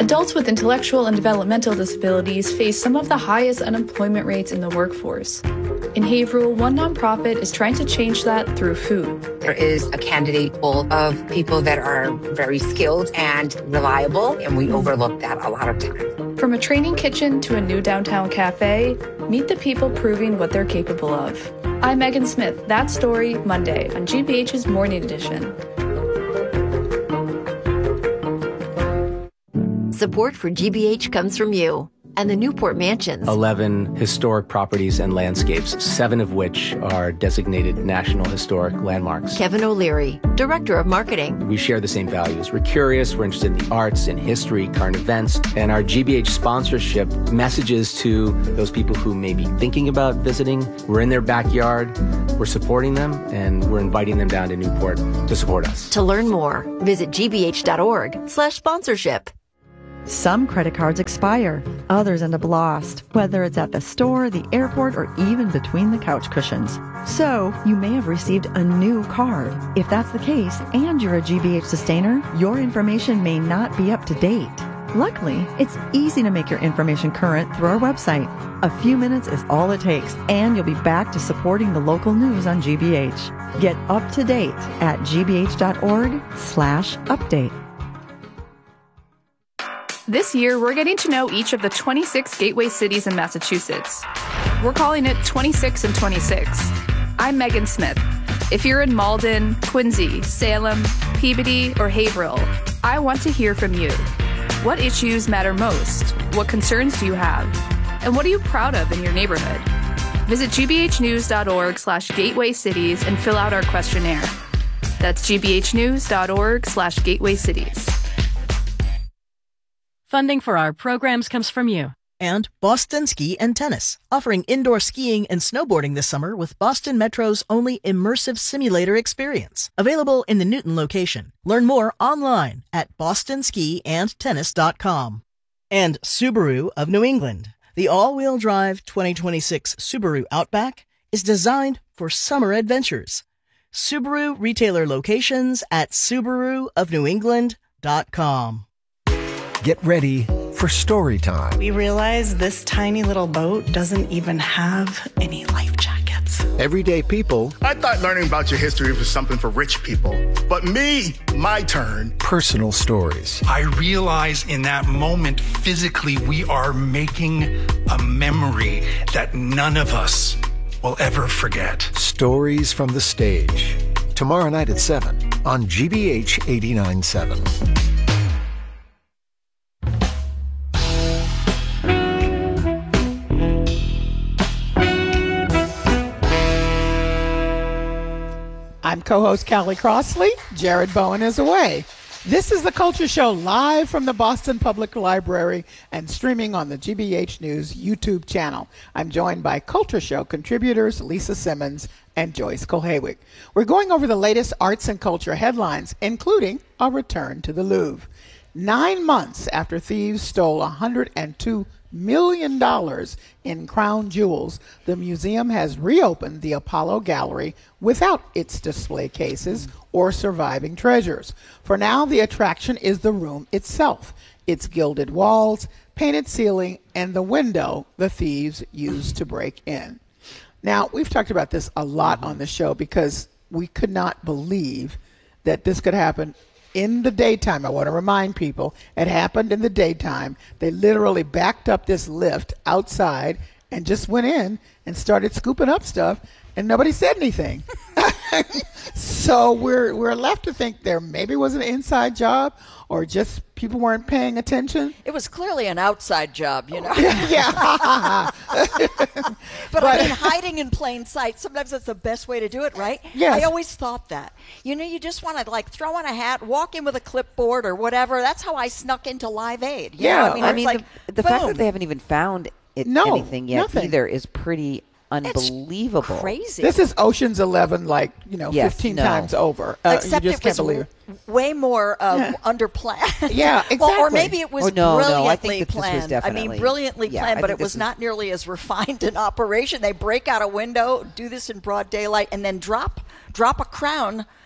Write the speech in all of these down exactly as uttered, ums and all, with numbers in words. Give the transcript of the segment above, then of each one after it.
Adults with intellectual and developmental disabilities face some of the highest unemployment rates in the workforce. In Haverhill, one nonprofit is trying to change that through food. There is a candidate pool of people that are very skilled and reliable, and we overlook that a lot of times. From a training kitchen to a new downtown cafe, meet the people proving what they're capable of. I'm Megan Smith. That Story, Monday on G B H's Morning Edition. Support for G B H comes from you and the Newport Mansions. eleven historic properties and landscapes, seven of which are designated National Historic Landmarks. Kevin O'Leary, Director of Marketing. We share the same values. We're curious, we're interested in the arts, in history, current events, and our G B H sponsorship messages to those people who may be thinking about visiting. We're in their backyard, we're supporting them, and we're inviting them down to Newport to support us. To learn more, visit gbh.org slash sponsorship. Some credit cards expire, others end up lost, whether it's at the store, the airport, or even between the couch cushions. So, you may have received a new card. If that's the case, and you're a G B H sustainer, your information may not be up to date. Luckily, it's easy to make your information current through our website. A few minutes is all it takes, and you'll be back to supporting the local news on G B H. Get up to date at gbh.org slash update. This year, we're getting to know each of the twenty-six gateway cities in Massachusetts. We're calling it twenty-six and twenty-six. I'm Megan Smith. If you're in Malden, Quincy, Salem, Peabody, or Haverhill, I want to hear from you. What issues matter most? What concerns do you have? And what are you proud of in your neighborhood? Visit gbhnews.org slash gateway cities and fill out our questionnaire. That's gbhnews.org slash gateway cities. Funding for our programs comes from you. And Boston Ski and Tennis, offering indoor skiing and snowboarding this summer with Boston Metro's only immersive simulator experience. Available in the Newton location. Learn more online at boston ski and tennis dot com. And Subaru of New England. The all-wheel drive twenty twenty-six Subaru Outback is designed for summer adventures. Subaru retailer locations at subaru of new england dot com. Get ready for story time. We realize this tiny little boat doesn't even have any life jackets. Everyday people. I thought learning about your history was something for rich people. But me, my turn. Personal stories. I realize in that moment, physically, we are making a memory that none of us will ever forget. Stories from the stage. Tomorrow night at seven on G B H eighty-nine point seven. I'm co-host Callie Crossley. Jared Bowen is away. This is the Culture Show live from the Boston Public Library and streaming on the G B H News YouTube channel. I'm joined by Culture Show contributors Lisa Simmons and Joyce Kulhawick. We're going over the latest arts and culture headlines, including a return to the Louvre. Nine months after thieves stole one hundred two million dollars in crown jewels, the museum has reopened the Apollo Gallery without its display cases or surviving treasures. For now, the attraction is the room itself, its gilded walls, painted ceiling, and the window the thieves used to break in. Now, we've talked about this a lot on the show because we could not believe that this could happen in the daytime. I want to remind people, it happened in the daytime. They literally backed up this lift outside and just went in and started scooping up stuff, and nobody said anything. So we're we're left to think there maybe was an inside job or just people weren't paying attention. It was clearly an outside job, you know. Yeah. but, but I mean, hiding in plain sight, sometimes that's the best way to do it, right? Yes. I always thought that. You know, you just want to, like, throw on a hat, walk in with a clipboard or whatever. That's how I snuck into Live Aid. You yeah. know? I mean, I it's mean like, the, the fact that they haven't even found it, no, anything yet nothing. either is pretty unbelievable. It's crazy. This is Ocean's Eleven, like, you know, yes, fifteen no. times over. Uh, Except you just it can't was believe w- way more uh, Yeah. underplanned. Yeah, exactly. Well, or maybe it was Oh, no, no, brilliantly I think that this was planned. I definitely- mean, brilliantly yeah, planned, I but think it was this is- not nearly as refined an operation. They break out a window, do this in broad daylight, and then drop drop a crown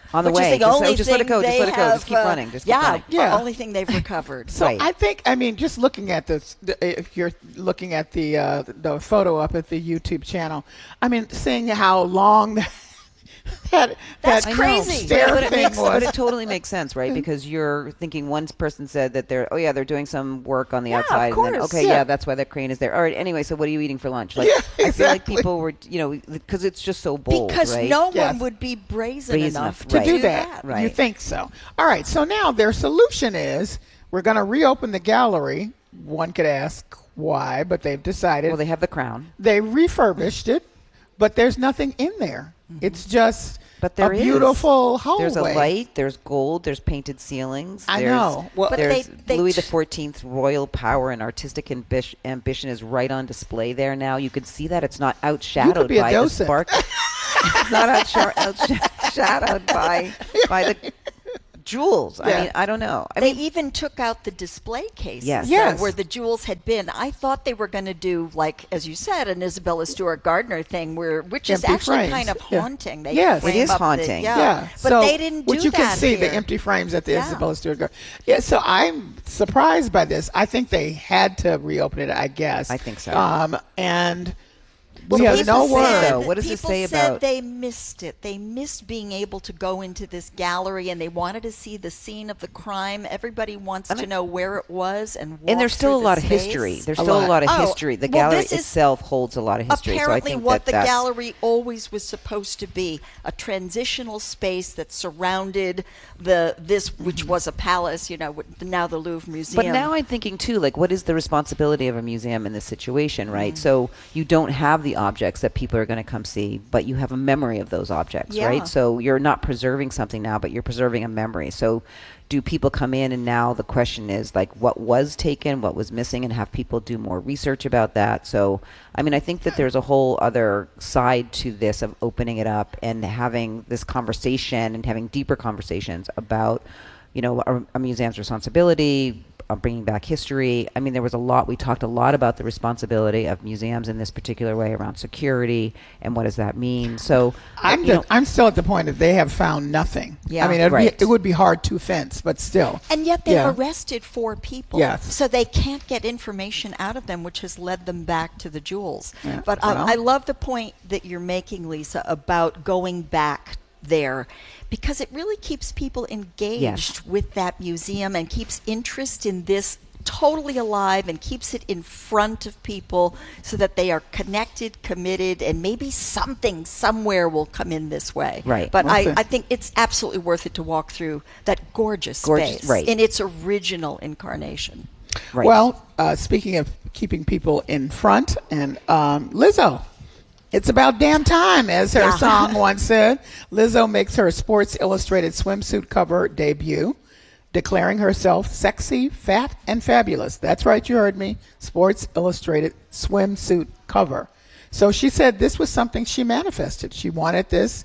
On the Which way. is the Just, only oh, just let it thing go. Just they let it go. Just keep have, uh, running. Just keep yeah, running. Yeah. the only thing they've recovered. So Right. I think, I mean, just looking at this, the- if you're looking at the uh, the photo up at the YouTube channel, I mean, seeing how long that that, That's that crazy. stair But it, thing makes, was. but it totally makes sense, right? Because you're thinking one person said that they're, oh yeah, they're doing some work on the Yeah, of outside. And then, course. okay, Yeah. yeah. that's why that crane is there. All right, anyway, so what are you eating for lunch? Like, Yeah, I feel like exactly. people were, you know, because it's just so bold, Because right? no Yes. one would be brazen, Brazen enough enough, to right. to do do that. Right. You think so? All right. So now their solution is we're going to reopen the gallery. One could ask why, but they've decided Well, they have the crown. they refurbished it, but there's nothing in there. It's just But there a is. beautiful hallway. There's a light. There's gold. There's painted ceilings. I there's, know. Well, But there's they- they Louis t- the Fourteenth royal power and artistic ambi- ambition is right on display there now. You could see that it's not outshadowed be a by the docent. spark. It's not outshar- outshadowed by by the jewels. Yeah. I mean, I don't know. I They mean, even took out the display cases Yes. uh, Yes. where the jewels had been. I thought they were going to do, like, as you said, an Isabella Stewart Gardner thing, where which is Empty actually frames. kind of Yeah. haunting. They Yes. frame It is up the- haunting. yeah. Yeah, but so, they didn't do which you that can see the here. empty frames at the Yeah. Isabella Stewart Gardner. Yeah, so I'm surprised by this. I think they had to reopen it. I guess. I think so. Um, and Well, we have people no said- word. though? What does it people say said about- they missed it. They missed being able to go into this gallery, and they wanted to see the scene of the crime. Everybody wants to know where it was, and walk and there's still a through the lot of space. history. There's A still lot. a lot of Oh, history. The well, gallery this is itself holds a lot of history. Apparently, so I think what that the that's, gallery always was supposed to be, a transitional space that surrounded the this, which was a palace, you know, with- now the Louvre Museum. But now I'm thinking too, like, what is the responsibility of a museum in this situation, right? Mm. So you don't have the objects that people are going to come see, but you have a memory of those objects, Yeah. right? So you're not preserving something now, but you're preserving a memory. So do people come in and now the question is, like, what was taken, what was missing, and have people do more research about that? So, I mean, I think that there's a whole other side to this of opening it up and having this conversation and having deeper conversations about, you know, a, a museum's responsibility, uh, bringing back history. I mean, there was a lot, we talked a lot about the responsibility of museums in this particular way around security and what does that mean. So I'm you just, know, I'm still at the point that they have found nothing. Yeah. I mean, it'd Right. be, it would be hard to fence, but still. And yet they've Yeah. arrested four people. Yes. So they can't get information out of them, which has led them back to the jewels. Yeah. But um, Well. I love the point that you're making, Lisa, about going back there, because it really keeps people engaged Yes. with that museum and keeps interest in this totally alive and keeps it in front of people so that they are connected, committed, and maybe something somewhere will come in this way. Right. But Well, I, th- I think it's absolutely worth it to walk through that gorgeous, Gorgeous, space right. in its original incarnation. right. Well, uh, speaking of keeping people in front, and um, Lizzo, it's about damn time, as her Yeah. song once said. Lizzo makes her Sports Illustrated swimsuit cover debut, declaring herself sexy, fat, and fabulous. That's right, you heard me. Sports Illustrated swimsuit cover. So she said this was something she manifested. She wanted this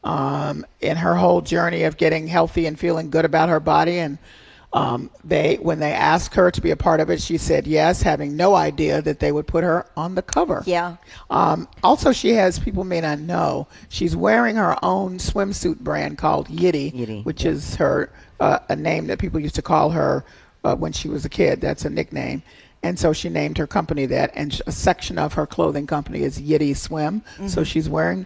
um, in her whole journey of getting healthy and feeling good about her body. And um, they, when they asked her to be a part of it, she said yes, having no idea that they would put her on the cover. Yeah. Um, also, she has, people may not know, she's wearing her own swimsuit brand called Yitty, Yitty. which is her uh, a name that people used to call her uh, when she was a kid. That's a nickname. And so she named her company that, and sh- a section of her clothing company is Yitty Swim. So she's wearing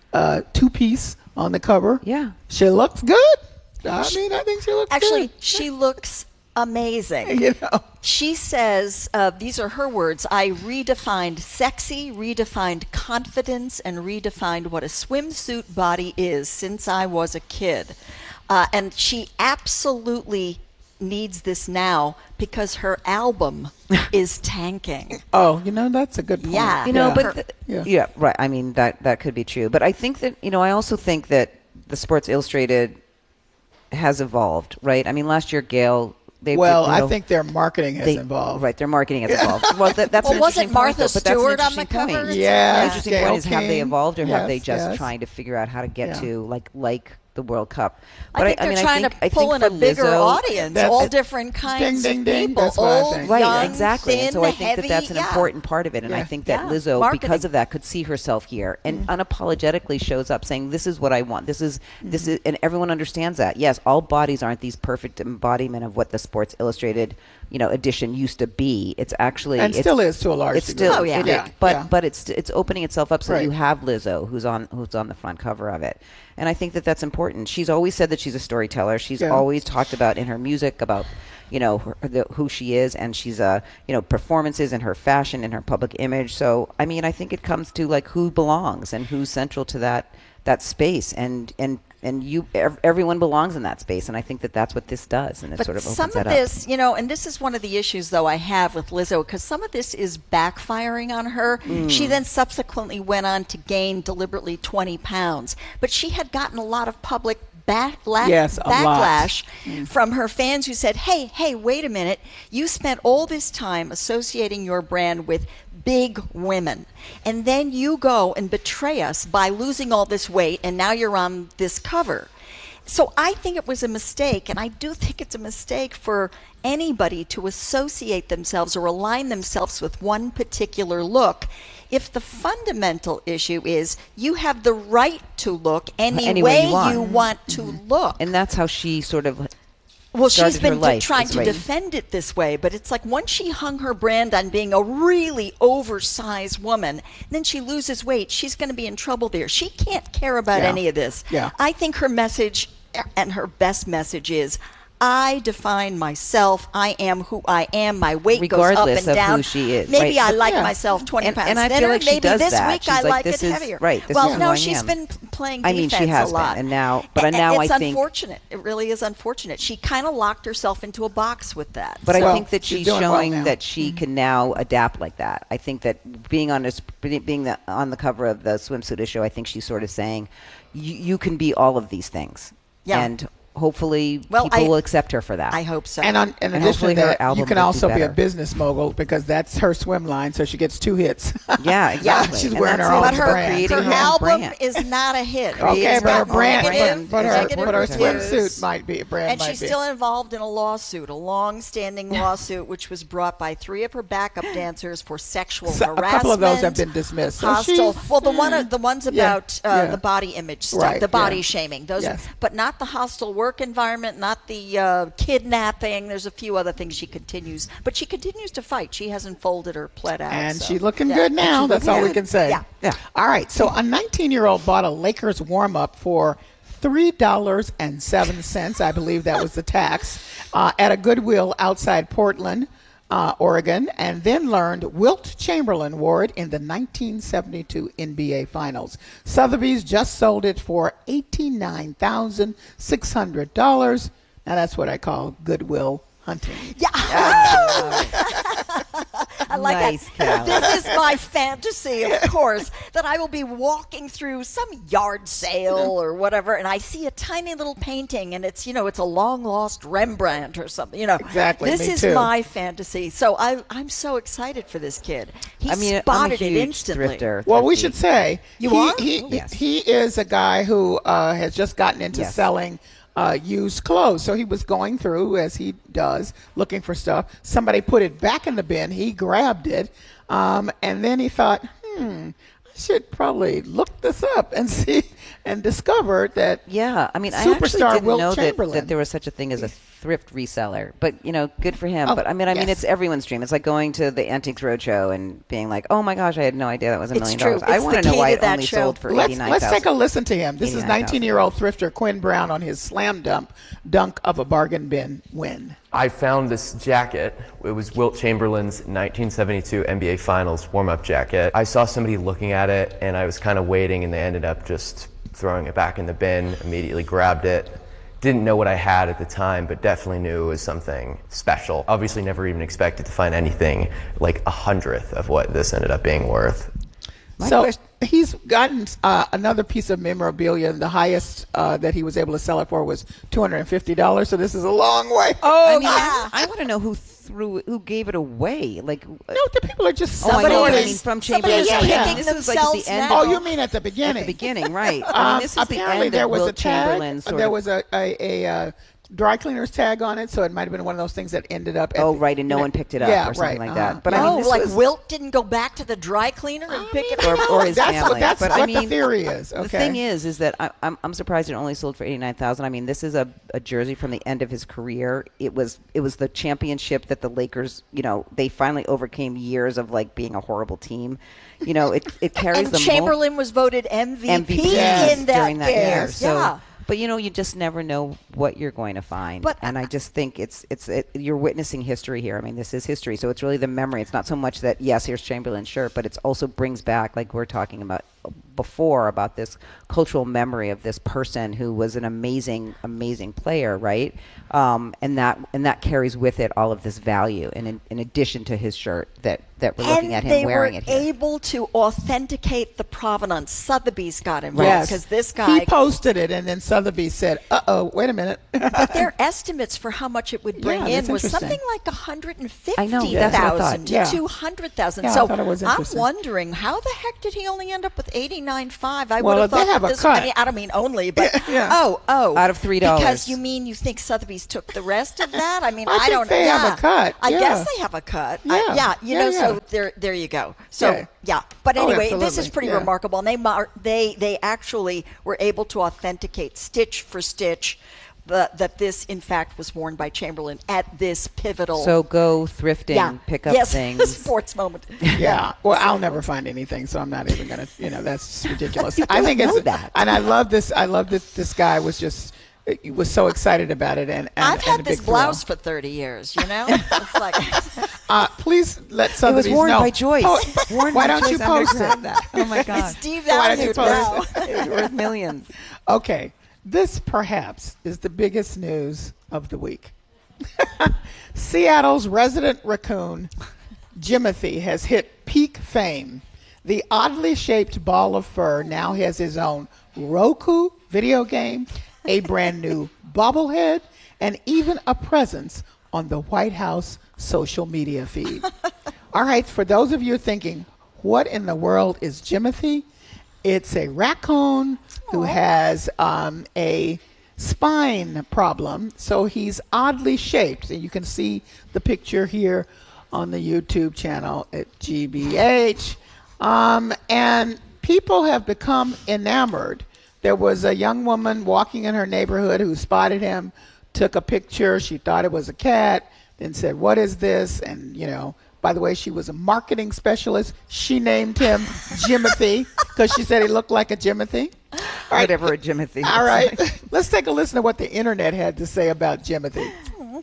a two-piece on the cover. Yeah. She looks good. I mean, I think she looks Actually, good. she looks amazing. You know. She says, uh, these are her words, I redefined sexy, redefined confidence, and redefined what a swimsuit body is since I was a kid. Uh, and she absolutely needs this now because her album is tanking. Oh, you know, that's a good point. Yeah. You know, Yeah. but th- Yeah. yeah. right. I mean, that that could be true. But I think that, you know, I also think that the Sports Illustrated has evolved, right? I mean, last year, Gail, they Well, you know, I think their marketing has they- evolved. Right, their marketing has evolved. Well, that, that's Well, an wasn't interesting point, Martha though, but that's an Stewart on the interesting point. cover? Yeah, The interesting Gail point is, have they King. evolved, or have they Yes, just yes. trying to figure out how to get Yeah. to like like the World Cup. I think I, I they're mean, trying I think, to I pull think in a for bigger Lizzo, audience, all different kinds ding, of ding, people, that's what I old, think. right, young, exactly. thin, and so I think heavy, that that's an yeah. important part of it. And Yeah. I think that Yeah. Lizzo, Marketing. because of that, could see herself here and Mm-hmm. unapologetically shows up saying, "This is what I want. This is Mm-hmm. this is," and everyone understands that. Yes, all bodies aren't these perfect embodiment of what the Sports Illustrated, you know, edition used to be. It's actually And it's, still is to a large It's degree. still, Oh, yeah. it Yeah. is, but Yeah. but it's it's opening itself up so that Right. you have Lizzo, who's on who's on the front cover of it. And I think that that's important. She's always said that she's a storyteller. She's Yeah. always talked about in her music about, you know, her, the, who she is, and she's uh, you know, performances and her fashion and her public image. So I mean, I think it comes to like who belongs and who's central to that that space, and and and you ev- everyone belongs in that space, and I think that that's what this does, and it But sort of opens some of that up. this, you know, and this is one of the issues, though, I have with Lizzo, because some of this is backfiring on her. Mm. She then subsequently went on to gain deliberately twenty pounds, but she had gotten a lot of public backla- Yes, a lot. backlash from her fans who said, hey, hey, wait a minute. You spent all this time associating your brand with big women, and then you go and betray us by losing all this weight, and now you're on this cover. So I think it was a mistake, and I do think it's a mistake for anybody to associate themselves or align themselves with one particular look. If the fundamental issue is you have the right to look any, Any way way you want. you want to look. And that's how she sort of Well, started she's been her life, trying is to right. defend it this way, but it's like once she hung her brand on being a really oversized woman, then she loses weight. She's going to be in trouble there. She can't care about Yeah. any of this. Yeah. I think her message and her best message is, I define myself. I am who I am. My weight Regardless goes up and of down. who she is, Maybe right. I like Yeah. myself twenty And- pounds and I feel thinner. like she Maybe does this that. week She's I like, like this it is- heavier. right, this well, is no, who I she's am. been p- playing I defense mean, she has a lot. been, and now, but And now it's I think. unfortunate. It really is unfortunate. She kind of locked herself into a box with that. But So- I think that she's she's doing well showing now. that she can now adapt like that. I think that being on this, being the, on the cover of the swimsuit issue, I think she's sort of saying, you, you can be all of these things, Yeah. and hopefully Well, people I- will accept her for that. I hope so. And on, in And addition hopefully to her that, album you can will do also be a better. business mogul because that's her swim line, so she gets two hits. Yeah, exactly. She's And wearing that's her it. own but her, brand. creating her her own album brand. is not a hit. Okay, It's but her got brand, negative- but, but her, negative but her reviews. swimsuit might be a brand. And might she's be. still involved in a lawsuit, a long-standing lawsuit, which was brought by three of her backup dancers for sexual So- harassment. a couple of those have been dismissed. So Hostile. she's- Well, the one, the ones Yeah, about uh, yeah. the body image stuff, Right, the body yeah. shaming, those, Yes. but not the hostile work environment, not the uh, kidnapping. There's a few other things she continues, but she continues to fight. She hasn't folded or pled out. And so, she's looking yeah. good now. She's That's looking all we good. can say. Yeah. Yeah. All right. So a nineteen-year-old bought a Lakers warm-up for three dollars and seven cents. I believe that was the tax uh, at a Goodwill outside Portland, uh, Oregon, and then learned Wilt Chamberlain wore it in the nineteen seventy-two N B A Finals. Sotheby's just sold it for eighty-nine thousand six hundred dollars. Now that's what I call Goodwill hunting. Yeah. I like Nice, that. Cal. This is my fantasy, of course, that I will be walking through some yard sale or whatever, and I see a tiny little painting, and it's, you know, it's a long lost Rembrandt or something. You know, Exactly, This me is too. my fantasy. So I, I'm so excited for this kid. He I mean, I'm a spotted it huge instantly. thrifter. Well, we thrifty. should say You he, are? he, Oh, yes. he is a guy who uh, has just gotten into Yes. selling uh, used clothes. So he was going through, as he does, looking for stuff. Somebody put it back in the bin. He grabbed it, um, and then he thought, hmm, I should probably look this up and see, and discovered that Yeah, I mean, I actually superstar didn't Wilt know that, Chamberlain. that there was such a thing as a thrift reseller. But you know, good for him. Oh, but I mean, I mean, yes. it's everyone's dream. It's like going to the Antiques Roadshow and being like, "Oh my gosh, I had no idea that was a It's million true. dollars." I It's want the to know key why to it that only show. sold for Let's, eighty-nine let's thousand. take a listen to him. This is eighty-nine thousand. nineteen-year-old thrifter Quinn Brown on his slam dump dunk of a bargain bin win. I found this jacket. It was Wilt Chamberlain's nineteen seventy-two N B A Finals warm-up jacket. I saw somebody looking at it, and I was kind of waiting, and they ended up just throwing it back in the bin, immediately grabbed it. Didn't know what I had at the time, but definitely knew it was something special. Obviously never even expected to find anything like a hundredth of what this ended up being worth. My so question- he's gotten uh, another piece of memorabilia. The highest uh, that he was able to sell it for was two hundred fifty dollars. So this is a long way. Oh, I mean, I, I want to know who threw it, who gave it away. Like, no, the people are just. Oh, I know. somebody I is- mean, from somebody Chamberlain. is Yeah, picking this was like at the end. Oh, you mean at the beginning? At the beginning, right? I Um, mean, this is the apparently end there of was Wilt a tag. Chamberlain's sort There of- was a a, a uh, dry cleaner's tag on it, so it might have been one of those things that ended up. At Oh, the- right, and no you know- one picked it up yeah, or something right, like uh-huh. that. But no, I mean, this like was, Wilt didn't go back to the dry cleaner and pick it or, up. or his That's family. what- that's but what I the mean, theory is, The okay. thing is, is that I, I'm I'm surprised it only sold for eighty-nine thousand. I mean, this is a, a jersey from the end of his career. It was it was the championship that the Lakers, you know, they finally overcame years of like being a horrible team. You know, it it carries And the mo- Chamberlain was voted M V P, M V P yes, in that during that game. year. So, yeah. but you know, you just never know what you're going to find. But and I just think it's it's it, you're witnessing history here. I mean, this is history, so it's really the memory. It's not so much that yes, here's Chamberlain's shirt, but it's also brings back, like we're talking about before, about this cultural memory of this person who was an amazing, amazing player, right? Um, and that and that carries with it all of this value, and in, in addition to his shirt that that we're looking at And him they wearing were it here. able to authenticate the provenance. Sotheby's got involved Yes, because this guy. he posted it, and then Sotheby's said, "Uh oh, wait a minute." But their estimates for how much it would bring Yeah, in that's was interesting. something like one hundred I know, fifty that's what I thought. thousand to Yeah. two hundred thousand. Yeah, I So thought it was I'm interesting. wondering how the heck did he only end up with eighty-nine point five? I Well, would have they thought have that a this. cut. I mean, I don't mean only, but Yeah. oh, oh, Out of three dollars. Because you mean you think Sotheby's took the rest of that? I mean, I I, think don't. they yeah. have a cut, I yeah. guess they have a cut. I- Yeah. yeah, you Yeah, know. yeah. So there, there you go. So Yeah. yeah, but Oh, anyway, this absolutely. is pretty Yeah. remarkable. And they mar- they they actually were able to authenticate stitch for stitch the, that this in fact was worn by Chamberlain at this pivotal. So go thrifting, yeah. pick up yes, things. sports moment. Yeah. Well, I'll never find anything, so I'm not even gonna. You know, that's ridiculous. You I don't think it's. know that. And I love this. I love this. This guy was just. He was so excited about it, and, and I've and had a this big thrill. blouse for thirty years. You know, it's like Uh, please let It Sotheby's was worn know. by Joyce. Oh, worn why by don't Joyce. you I'm gonna post grab it? that. Oh my God. Steve Why don't Allen you now. post it? It's worth millions. Okay, this perhaps is the biggest news of the week. Seattle's resident raccoon, Jimothy, has hit peak fame. The oddly shaped ball of fur now has his own Roku video game, a brand new bobblehead, and even a presence on the White House social media feed. All right, for those of you thinking, what in the world is Jimothy? It's a raccoon who has um, a spine problem, so he's oddly shaped. And you can see the picture here on the YouTube channel at G B H. Um, and people have become enamored. There was a young woman walking in her neighborhood who spotted him, took a picture. She thought it was a cat, then said, "What is this?" And, you know, by the way, she was a marketing specialist. She named him Jimothy because she said he looked like a Jimothy. All right. Whatever a Jimothy. All right. Let's take a listen to what the internet had to say about Jimothy.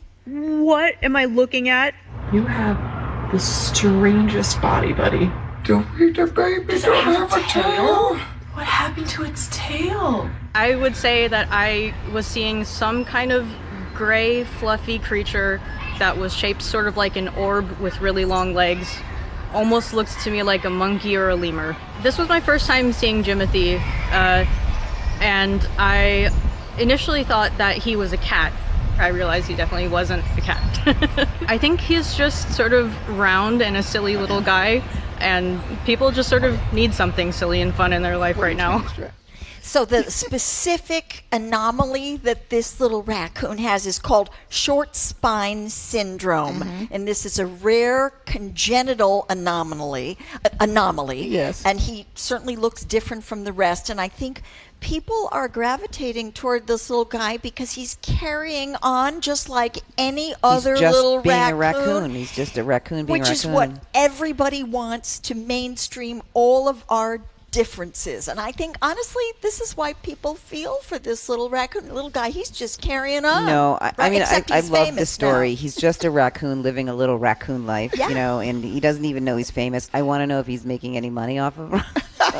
What am I looking at? You have the strangest body, buddy. Don't be the baby, Does it don't have have a a tail? tail. What happened to its tail? I would say that I was seeing some kind of gray, fluffy creature that was shaped sort of like an orb with really long legs. Almost looks to me like a monkey or a lemur. This was my first time seeing Jimothy, uh, and I initially thought that he was a cat. I realized he definitely wasn't a cat. I think he's just sort of round and a silly little guy, and people just sort of need something silly and fun in their life right now. So the specific anomaly that this little raccoon has is called short spine syndrome, Mm-hmm. and this is a rare congenital anomaly. Uh, anomaly. Yes. And he certainly looks different from the rest, and I think people are gravitating toward this little guy because he's carrying on just like any other He's just little being raccoon. a raccoon. He's just a raccoon being Which a is raccoon. what everybody wants to mainstream all of our differences. And I think, honestly, this is why people feel for this little raccoon, little guy. He's just carrying on. No, I, I right? mean, I, Except I he's love famous this story. now. He's just a raccoon living a little raccoon life, Yeah. you know, and he doesn't even know he's famous. I want to know if he's making any money off of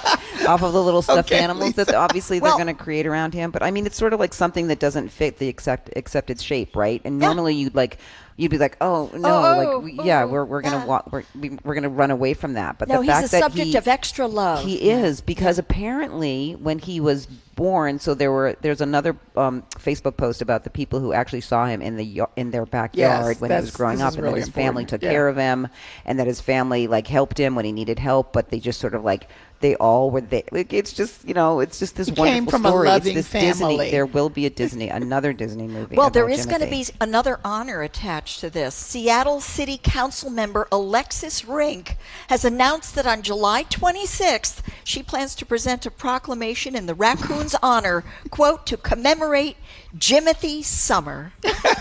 off of the little stuffed Okay, animals Lisa. that obviously Well- they're going to create around him. But I mean, it's sort of like something that doesn't fit the accept, accepted shape, right? And normally you'd like. You'd be like, oh no, Oh, like oh, we, yeah, oh, we're we're gonna yeah. walk, we're we, we're gonna run away from that. But No, the he's fact a that subject he, of extra love. he is because apparently when he was born, so there were there's another um, Facebook post about the people who actually saw him in the y- in their backyard Yes, when he was that's- growing this up, is and really that his family important. took Yeah. care of him, and that his family like helped him when he needed help, but they just sort of like. They all were there. Like, it's just, you know, it's just this He wonderful came from a story. loving it's this family. Disney. There will be a Disney, another Disney movie. Well, there about is going to be Timothy. another honor attached to this. Seattle City Council member Alexis Rink has announced that on July twenty-sixth, she plans to present a proclamation in the raccoon's honor, quote, to commemorate Jimothy Summer.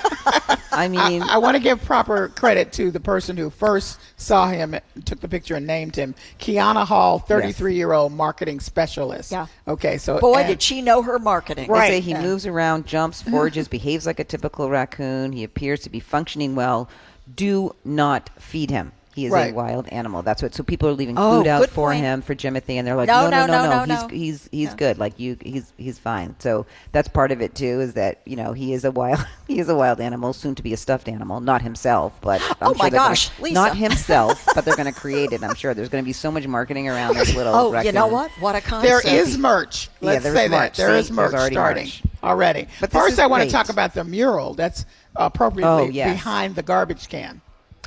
I mean, I, I want to give proper credit to the person who first saw him, took the picture, and named him Kiana Hall, thirty-three-year-old marketing specialist. Yeah. Okay, so Boy, and- did she know her marketing. They say he Yeah. moves around, jumps, forages, behaves like a typical raccoon. He appears to be functioning well. Do not feed him. He is Right. a wild animal. That's what. So people are leaving Oh, food out good for point. him for Jimothy, and they're like, No, no, no, no, no, no, no, He's no. he's he's good. Like you, he's he's fine. So that's part of it too. Is that you know he is a wild he is a wild animal, soon to be a stuffed animal. Not himself, but I'm Oh, sure my they're gonna- gosh, Lisa. not himself, but they're going to create it. I'm sure there's going to be so much marketing around this little. Oh, raccoon. you know what? What a There concept. is merch. Yeah, Let's there's say that. merch. There See, is there's merch already starting merch. already. But this First, is I want to great. talk about the mural that's appropriately Oh, yes. behind the garbage can.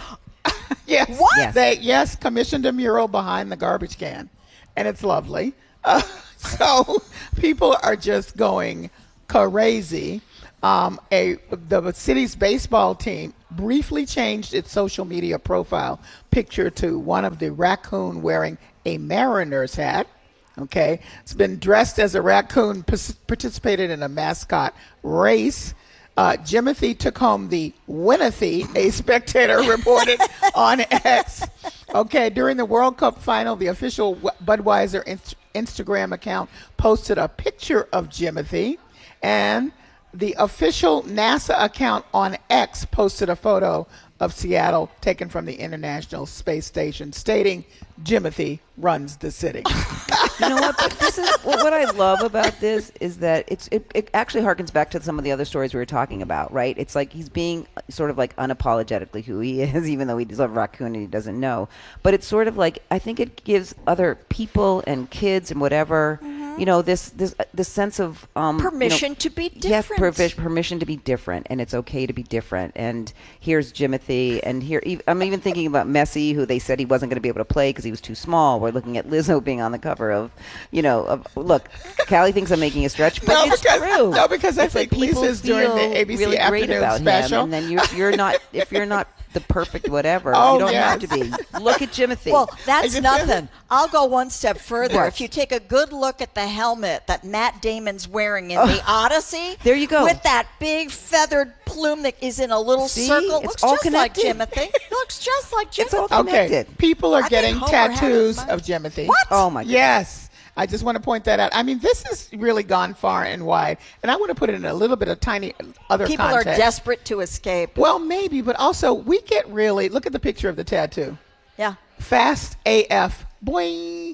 Yes. What? Yes. They, yes, commissioned a mural behind the garbage can, and it's lovely. Uh, so people are just going crazy. Um, a the city's baseball team briefly changed its social media profile picture to one of the raccoon wearing a Mariners hat. Okay, it's been dressed as a raccoon, pas- participated in a mascot race. Uh, Jimothy took home the Winothy, a spectator reported on X. Okay, during the World Cup final, the official Budweiser inst- Instagram account posted a picture of Jimothy, and the official NASA account on X posted a photo of Seattle taken from the International Space Station, stating Jimothy runs the city. You know what? But this is what what I love about this is that it's it, it actually harkens back to some of the other stories we were talking about, right? It's like he's being sort of like unapologetically who he is, even though he's a raccoon and he doesn't know. But it's sort of like I think it gives other people and kids and whatever, you know, this this this sense of um, Permission you know, to be yes, different. pervi- permission to be different, and it's okay to be different. And here's Jimothy, and here ev- I'm even thinking about Messi, who they said he wasn't going to be able to play because he was too small. We're looking at Lizzo being on the cover of, you know, of, look, Callie thinks I'm making a stretch, but No, it's because- true. no, because I It's think like people Lisa's doing the feel A B C really great afternoon about special. him, and then you're you're not if you're not the perfect whatever. Oh, you don't yes. have to be. Look at Jimothy. Well, that's just- nothing. I'll go one step further. What? If you take a good look at the helmet that Matt Damon's wearing in the Odyssey, There you go. with that big feathered plume that is in a little See? circle, It's looks all just like connected. Jimothy. Looks just like Jimothy. It's all Okay, connected. people are I think getting Homer had it in tattoos mind. of Jimothy. What? Oh my God. Yes. I just want to point that out. I mean, this has really gone far and wide, and I want to put it in a little bit of tiny other People context. are desperate to escape. Well, maybe, but also we get really look at the picture of the tattoo. Yeah. Fast A F. Boing.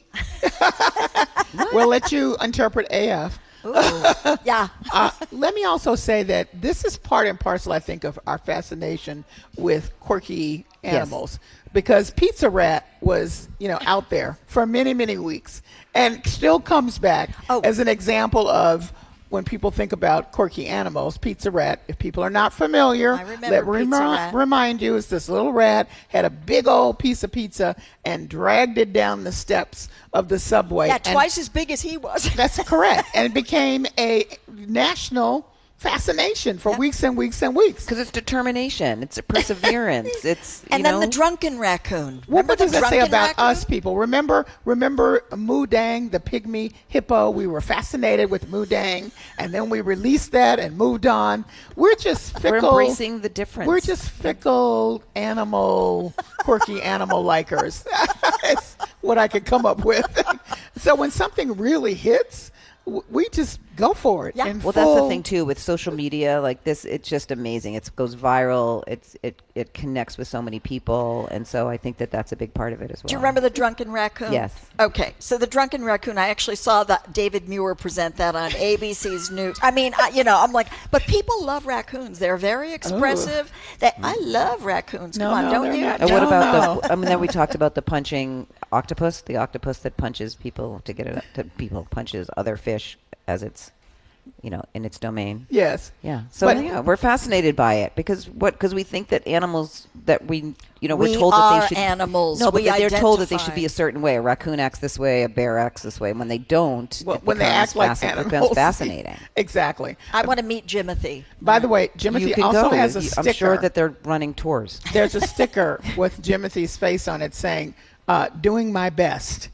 We'll let you interpret A F. Ooh. Yeah. Uh, let me also say that this is part and parcel, I think, of our fascination with quirky animals. Because Pizza Rat was, you know, out there for many, many weeks and still comes back Oh. as an example of when people think about quirky animals. Pizza Rat, if people are not familiar, I remember let me Pizza remi- Rat. remind you, it's this little rat had a big old piece of pizza and dragged it down the steps of the subway. Yeah, And twice as big as he was. that's correct. And it became a national fascination for weeks and weeks and weeks. Because it's determination, it's a perseverance, it's you And know. then the drunken raccoon. What Remember does the that say drunken about raccoon? us people? Remember, remember Moodang, the pygmy hippo? We were fascinated with Moodang, and then we released that and moved on. We're just fickle. We're embracing the difference. We're just fickle animal, quirky animal likers. It's what I could come up with. So when something really hits, w- we just go for it. Yeah. in Well, that's the full- thing too with social media. Like this, it's just amazing. It goes viral. It's it it connects with so many people, and so I think that that's a big part of it as well. Do you remember the drunken raccoon? Yes. Okay, so the drunken raccoon, I actually saw that David Muir present that on A B C's News. I mean, I, you know, I'm like, but people love raccoons. They're very expressive. That I love raccoons. No, Come on, no, don't they're you? not. And what No, about no. the? I mean, then we talked about the punching octopus, the octopus that punches people to get it to people punches other fish as it's, you know, in its domain. Yes. Yeah. So But- yeah, we're fascinated by it because what? Because we think that animals that we, you know, we're We told that are they should animals. No, but We they're told that they identify. should be a certain way. A raccoon acts this way. A bear acts this way. When they don't, Well, it when they becomes act like fascin- it becomes animals. fascinating. Exactly. I want to meet Jimothy. By the way, You Jimothy can also go. has a You- sticker. I'm sure that they're running tours. There's a sticker with Jimothy's face on it saying, uh, doing my best.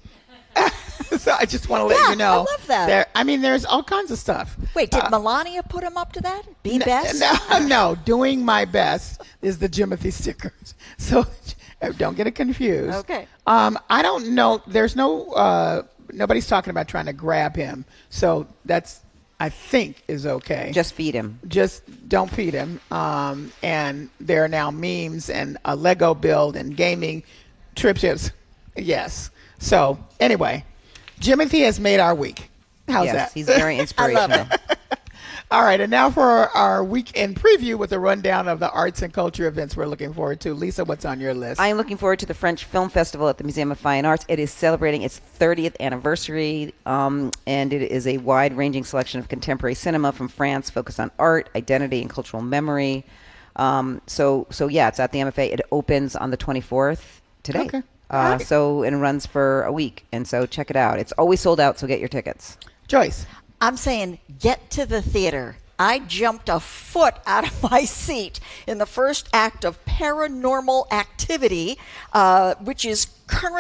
So I just want to let Yeah, you know. I love that. There, I mean, there's all kinds of stuff. Wait, did Uh, Melania put him up to that? Be n- best? No, no, doing my best is the Jimothy stickers. So uh, don't get it confused. Okay. Um, I don't know. There's no, uh, nobody's talking about trying to grab him. So that's, I think, is okay. Just feed him. Just don't feed him. Um, and there are now memes and a Lego build and gaming trip chips. Yes. So anyway, Jimothy has made our week. How's yes, that? he's very inspirational. I love it. All right, and now for our, our weekend preview with a rundown of the arts and culture events we're looking forward to. Lisa, what's on your list? I am looking forward to the French Film Festival at the Museum of Fine Arts. It is celebrating its thirtieth anniversary, um, and it is a wide-ranging selection of contemporary cinema from France focused on art, identity, and cultural memory. Um, so, so yeah, it's at the M F A. It opens on the twenty-fourth today. Okay. Uh, All right. So and runs for a week, and so check it out. It's always sold out, so get your tickets. Joyce. I'm saying get to the theater. I jumped a foot out of my seat in the first act of Paranormal Activity, uh, which is currently